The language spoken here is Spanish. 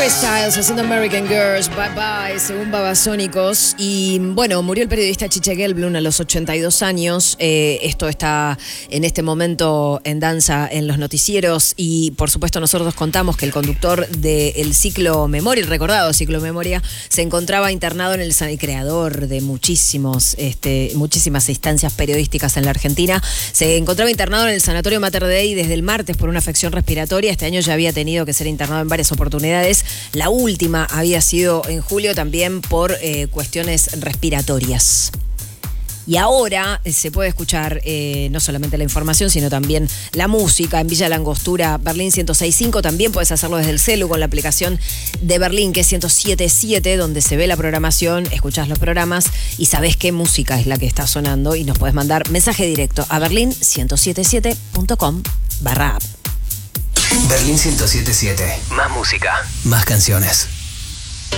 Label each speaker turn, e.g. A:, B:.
A: Styles haciendo American Girls, Bye Bye, según Babasónicos. Y bueno, murió el periodista Chiche Gelblum a los 82 años. Esto está en este momento en danza en los noticieros. Y por supuesto nosotros contamos que el conductor del ciclo Memoria, el recordado ciclo Memoria, se encontraba internado en el creador de muchísimas instancias periodísticas en la Argentina. Se encontraba internado en el Sanatorio Mater Dei desde el martes por una afección respiratoria. Este año ya había tenido que ser internado en varias oportunidades. La última había sido en julio también por cuestiones respiratorias. Y ahora se puede escuchar no solamente la información, sino también la música en Villa Langostura, Berlín 106.5. También puedes hacerlo desde el celu con la aplicación de Berlín, que es 107.7, donde se ve la programación, escuchás los programas y sabés qué música es la que está sonando. Y nos puedes mandar mensaje directo a berlin1077.com/app.
B: Berlín 107.7. Más música. Más canciones.